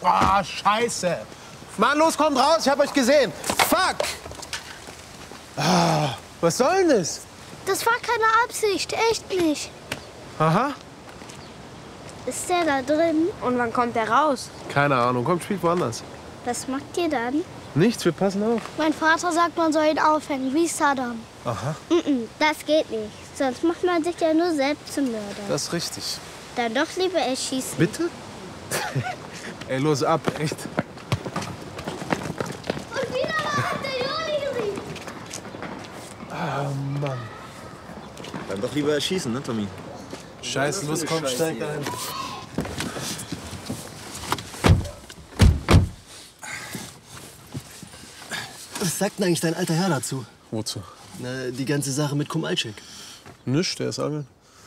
Ah, scheiße. Mann, los, kommt raus, ich hab euch gesehen. Fuck! Ah, was soll denn das? Das war keine Absicht, echt nicht. Aha. Ist der da drin? Und wann kommt der raus? Keine Ahnung, kommt, spielt woanders. Was macht ihr dann? Nichts, wir passen auf. Mein Vater sagt, man soll ihn aufhängen, wie Saddam. Aha. Das geht nicht. Sonst macht man sich ja nur selbst zum Mörder. Das ist richtig. Dann doch lieber erschießen. Bitte? Ey, los ab, echt. Und wieder was hat der Joni gerieben. Ah, Mann. Dann doch lieber erschießen, ne, Tommy? Scheiße, los, komm, steig ein. Was sagt denn eigentlich dein alter Herr dazu? Wozu? Na, die ganze Sache mit Kumalczyk. Nichts, der ist angeln.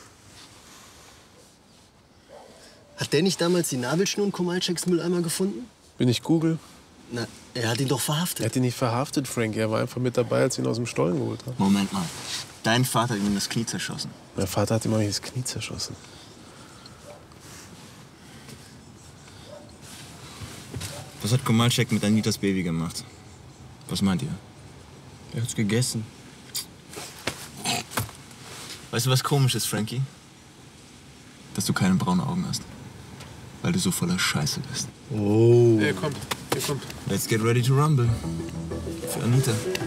Hat der nicht damals die Nabelschnur in Kumalczyks Mülleimer gefunden? Bin ich Google? Na, er hat ihn doch Er verhaftet. hat ihn nicht verhaftet, Frank. Er war einfach mit dabei, als sie ihn aus dem Stollen geholt haben. Moment mal. Dein Vater hat ihm das Knie zerschossen. Mein Vater hat ihm auch nicht das Knie zerschossen. Was hat Kumalczyk mit Anitas Baby gemacht? Was meint ihr? Er hat's gegessen. Weißt du, was komisch ist, Frankie? Dass du keine braunen Augen hast. Weil du so voller Scheiße bist. Oh. Hier kommt, hier kommt. Let's get ready to rumble. Für Anita.